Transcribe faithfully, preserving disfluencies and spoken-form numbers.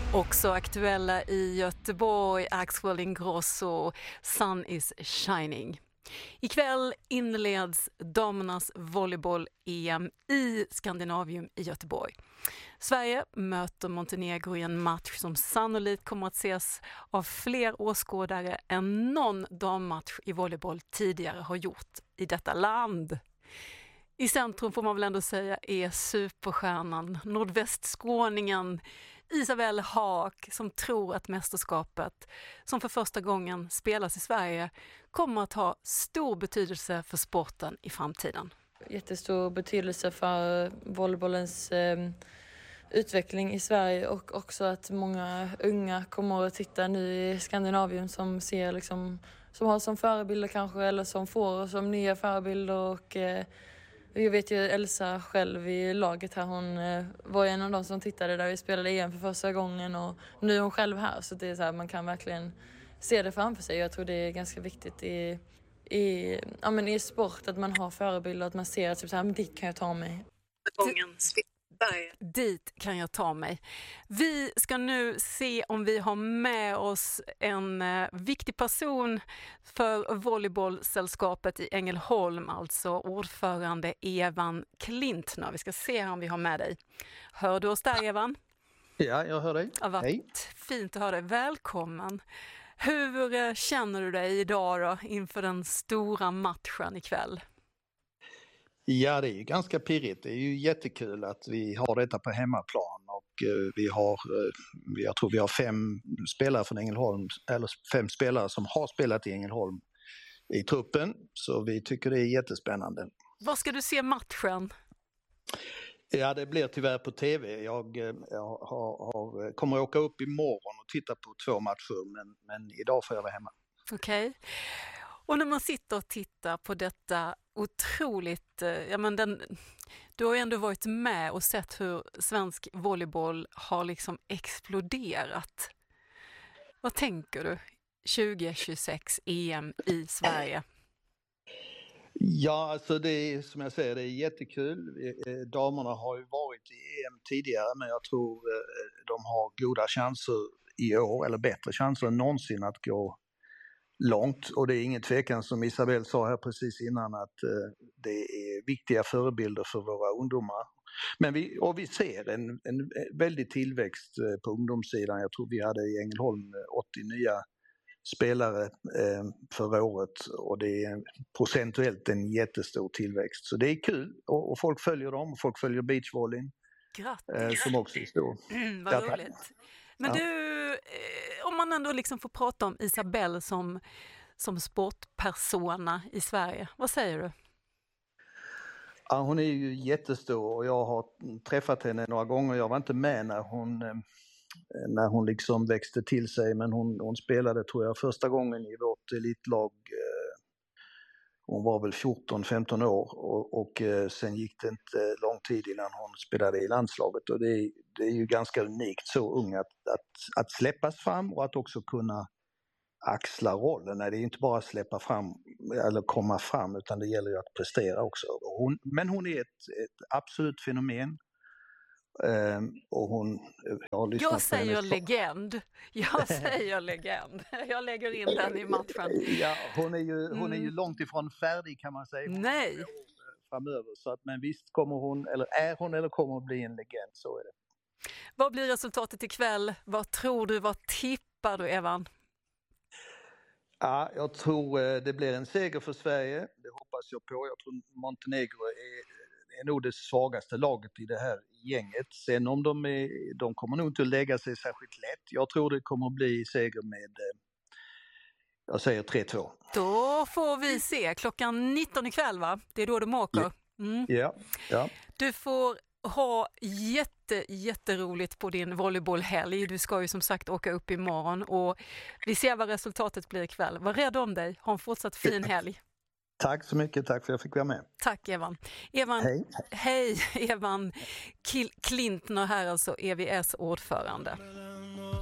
Också aktuella i Göteborg, Axel Ingrosso, Sun is shining. Ikväll inleds damernas volleyboll-E M i Skandinavium i Göteborg. Sverige möter Montenegro i en match som sannolikt kommer att ses av fler åskådare än någon dammatch i volleyboll tidigare har gjort i detta land. I centrum får man väl ändå säga är superstjärnan, nordvästskåningen Isabelle Haak, som tror att mästerskapet, som för första gången spelas i Sverige, kommer att ha stor betydelse för sporten i framtiden. Jättestor betydelse för volleybollens eh, utveckling i Sverige, och också att många unga kommer att titta nu i Skandinavien som ser liksom, som har som förebilder kanske, eller som får som nya förebilder. Och eh, jag vet ju Elsa själv i laget här, hon eh, var en av de som tittade där vi spelade E M för första gången, och nu är hon själv här, så det är så här, man kan verkligen se det framför sig. Jag tror det är ganska viktigt i, i, ja, men i sport att man har förebilder, att man ser att typ så här, men dit kan jag ta mig. Dit kan jag ta mig. Vi ska nu se om vi har med oss en eh, viktig person för volleybollsällskapet i Ängelholm, alltså ordförande Evan Klintner. Vi ska se om vi har med dig. Hör du oss där, Evan? Ja, jag hör dig. Ja, hej. Fint att höra dig. Välkommen. Hur eh, känner du dig idag då, inför den stora matchen ikväll? Ja, det är ju ganska pirrigt. Det är ju jättekul att vi har detta på hemmaplan, och eh, vi har, eh, jag tror vi har fem spelare från Ängelholm, eller fem spelare som har spelat i Ängelholm i truppen, så vi tycker det är jättespännande. Vad ska du se matchen? Ja, det blir tyvärr på tv. Jag, eh, jag har, har, kommer åka upp imorgon och titta på två matcher, men, men idag får jag vara hemma. Okej. Okay. Och när man sitter och tittar på detta otroligt, ja men den, du har ju ändå varit med och sett hur svensk volleyboll har liksom exploderat. Vad tänker du? tjugo tjugosex E M i Sverige. Ja, alltså det är, som jag säger, det är jättekul. Damerna har ju varit i E M tidigare, men jag tror de har goda chanser i år, eller bättre chanser än någonsin att gå långt, och det är ingen tvekan, som Isabelle sa här precis innan, att eh, det är viktiga förebilder för våra ungdomar. Men vi, och vi ser en, en väldig tillväxt eh, på ungdomssidan. Jag tror vi hade i Ängelholm åttio nya spelare eh, förra året, och det är procentuellt en jättestor tillväxt. Så det är kul, och, och folk följer dem, och folk följer beachvolleyn. Eh, som också är stor. Mm, vad roligt. Men ja. Du, eh, om man ändå liksom får prata om Isabelle som, som sportpersona i Sverige, vad säger du? Ja, hon är ju jättestor, och jag har träffat henne några gånger. Jag var inte med när hon, när hon liksom växte till sig, men hon, hon spelade, tror jag, första gången i vårt elitlag. Hon var väl fjorton femton år, och, och sen gick det inte lång tid innan hon spelade i landslaget, och det är, det är ju ganska unikt så ung att, att, att släppas fram och att också kunna axla rollen. Det är inte bara släppa fram eller komma fram, utan det gäller ju att prestera också. Hon, men hon är ett, ett absolut fenomen. Um, och hon, jag, jag säger legend. Jag säger legend. Jag lägger in den i matchen. Ja, hon är ju, hon är ju långt ifrån färdig, kan man säga. Nej. Framöver. Så att, men visst kommer hon, eller är hon eller kommer att bli en legend, så är det. Vad blir resultatet ikväll? Vad tror du, vad tippar du, Evan? Ja, jag tror det blir en seger för Sverige. Det hoppas jag på. Jag tror Montenegro är är nog det svagaste laget i det här gänget. Sen om de är, de kommer nog inte att lägga sig särskilt lätt. Jag tror det kommer att bli seger med, jag säger tre två. Då får vi se. Klockan nitton ikväll, va? Det är då de åker. Mm. Ja, ja. Du får ha jätte, jätteroligt på din volleybollhelg. Du ska ju som sagt åka upp imorgon, och vi ser vad resultatet blir ikväll. Var rädd om dig. Ha en fortsatt fin helg. Tack så mycket, tack för att jag fick vara med. Tack Evan. Evan hej. Hej Evan Klintner här, alltså E V S-ordförande.